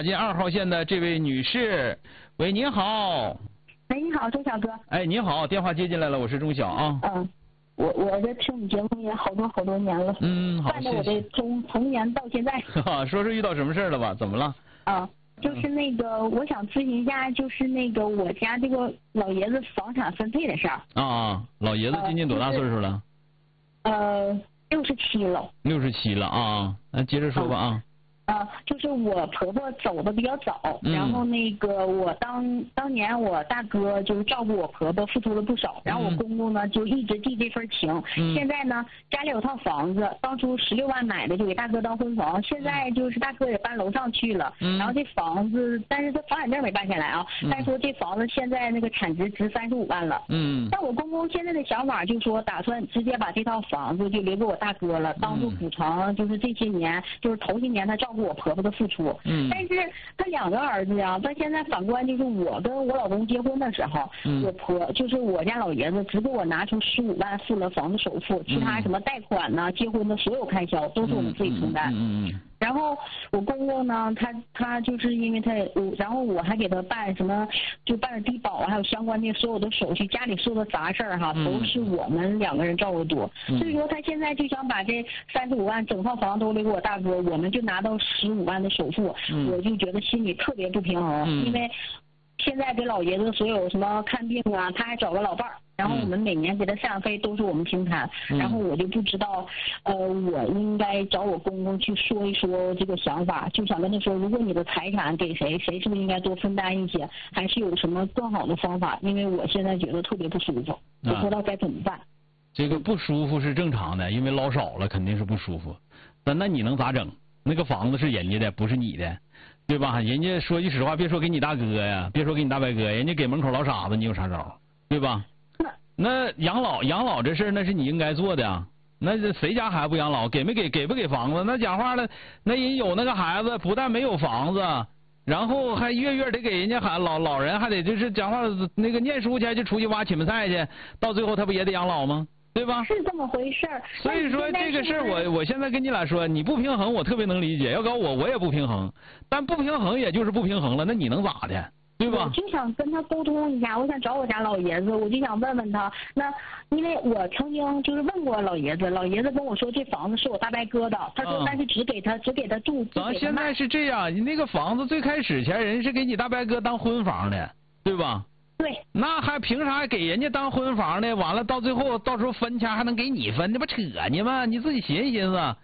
打进2号线的这位女士，喂，您好。 哎，你好，钟晓哥。 哎，你好，电话接进来了，我是钟晓啊。 我这听你节目也好多年了。 好， 伴着我的童年到现在。 说遇到什么事了吧？怎么了？ 就是那个，我想咨询一下，就是那个我家这个老爷子房产分配的事儿。 老爷子今年多大岁数了 ？67了。 67了啊，那接着说吧啊。 就是我婆婆走的比较早，然后那个我当年我大哥就是照顾我婆婆付出了不少，然后我公公呢就一直记这份情。现在呢家里有套房子，当初16万买的，就给大哥当婚房，现在就是大哥也搬楼上去了，然后这房子，但是他房产证没办下来啊，但是说这房子现在那个产值35万了。但我公公现在的想法就是说，打算直接把这套房子就留给我大哥了，当做补偿，就是这些年就是头些年他照顾我婆婆的付出。但是他2个儿子呀，他现在反观就是我跟我老公结婚的时候，就是我家老爷子只给我拿出15万付了房子首付，其他什么贷款呢、结婚的所有开销都是我们自己承担。然后我公公呢，他就是因为然后我还给他办什么，就办了低保还有相关的所有的手续，家里所有的杂事儿哈，都是我们2个人照顾多。所以说他现在就想把这35万整套房都留给我大哥，我们就拿到15万的首付，我就觉得心里特别不平衡，因为现在给老爷子所有什么看病啊，他还找个老伴儿，然后我们每年给他赡养费都是我们平摊，然后我就不知道，我应该找我公公去说一说这个想法，就想跟他说，如果你的财产给谁，谁是不是应该多分担一些，还是有什么更好的方法？因为我现在觉得特别不舒服，不知道该怎么办。 这个不舒服是正常的，因为捞少了肯定是不舒服，但那你能咋整？那个房子是人家的，不是你的。对吧？人家说句实话，别说给你大哥呀，别说给你大伯哥，人家给门口老傻子，你有啥招？对吧？那养老这事那是你应该做的啊。那谁家孩子不养老？给不给房子？那讲话了，那人有那个孩子，不但没有房子，然后还月得给人家老人还得就是讲话那个念书去就出去挖芹菜去，到最后他不也得养老吗？对吧？ 是这么回事儿。 所以说这个事儿，我现在跟你俩说，你不平衡，我特别能理解。要搞我也不平衡，但不平衡也就是不平衡了，那你能咋的？对吧？ 我就想跟他沟通一下，我想找我家老爷子，我就想问问他。那因为我曾经就是问过老爷子，老爷子跟我说这房子是我大伯哥的，他说但是只给他住。 咱现在是这样，你那个房子最开始前人是给你大伯哥当婚房的，对吧？ 对， 那还凭啥给人家当婚房呢？完了到最后到时候分钱还能给你分，那不扯呢吗？你自己寻思寻思。